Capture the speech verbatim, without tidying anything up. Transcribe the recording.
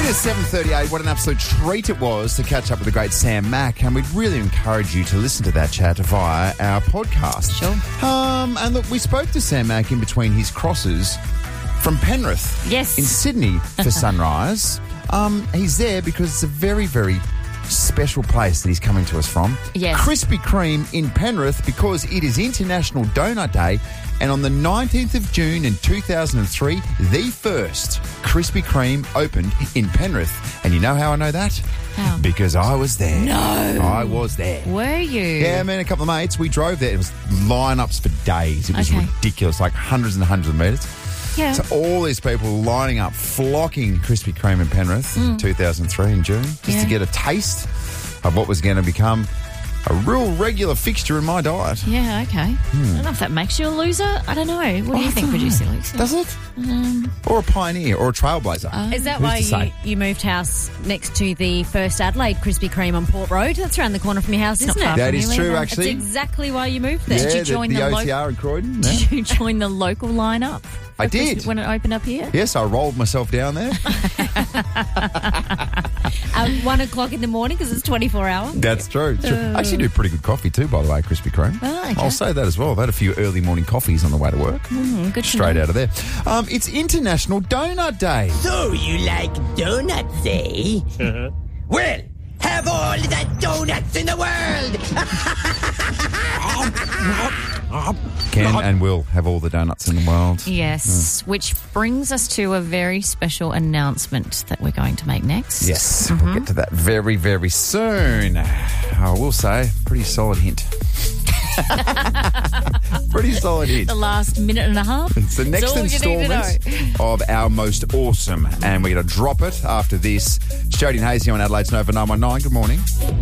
It is seven thirty-eight. What an absolute treat it was to catch up with the great Sam Mack, and we'd really encourage you to listen to that chat via our podcast. Sure. Um, and look, we spoke to Sam Mack in between his crosses from Penrith Yes. in Sydney for Sunrise. Um, he's there because it's a very, very special place that he's coming to us from. Yes. Krispy Kreme in Penrith, because it is International Donut Day, and on the nineteenth of June in two thousand three, the first Krispy Kreme opened in Penrith. And you know how I know that? How? Because I was there. No. I was there. Were you? Yeah, me and a couple of mates, we drove there. It was lineups for days. It was Okay. ridiculous, like hundreds and hundreds of metres. Yeah. So all these people lining up, flocking Krispy Kreme in Penrith in two thousand three in June, just Yeah. to get a taste of what was going to become a real regular fixture in my diet. Yeah, okay. I don't know if that makes you a loser. I don't know. What do you I think, don't producer know. Lisa? Does it? Or a pioneer, or a trailblazer. Is that Who's why to you, say? you moved house next to the first Adelaide Krispy Kreme on Port Road? That's around the corner from your house, It's isn't not it? far That from is you true, either. actually. That's exactly why you moved there. yeah, Did you the, join the, the lo- O T R in Croydon. yeah. Did you join the local lineup? for I did. Christmas when it opened up here? Yes, I rolled myself down there. At one o'clock in the morning because it's twenty-four hour. That's true. true. I actually do pretty good coffee too, by the way, Krispy Kreme. Oh, okay. I'll say that as well. I've had a few early morning coffees on the way to work. Mm, good to Straight know. out of there. Um, it's International Donut Day. So you like donuts, eh? Well, have all the donuts in the world! Can and will have all the donuts in the world. Yes, which brings us to a very special announcement that we're going to make next. Yes, we'll get to that very, very soon. I will say, pretty solid hint. Pretty solid hint. The last minute and a half. It's the next all you need to instalment of our most awesome, and we're going to drop it after this. It's Jody and Hazy on Adelaide's Nova nine one nine. Good morning.